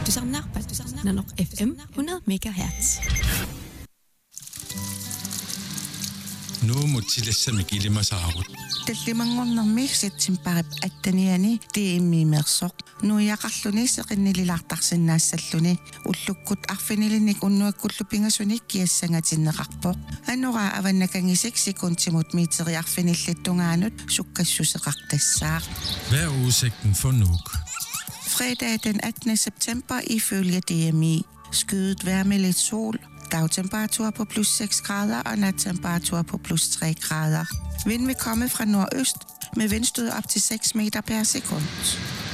Du samler Nanok FM 100 MHz. Nu må tillæsse mig gilde mig saarut. Таллимангорнэрми ситсимпарап аттаниани тииммиимерсоқ нуяқарлунисеқиннилилаартарсиннаассаллуни уллуккут арфинилинник уннуаккуллу пингасуник киассангатиннеқарпоқ анура аваннакангисик секундтимут миитериарфиниллаттунгаанут суккассусеқартассаа. Hvad er udsigten for Nuuk? Fredag den 18. september ifølge DMI. Skyet vejr med lidt sol. Dagtemperatur på plus 6 grader og nattemperatur på plus 3 grader. Vind vil komme fra nordøst med vindstød op til 6 meter per sekund.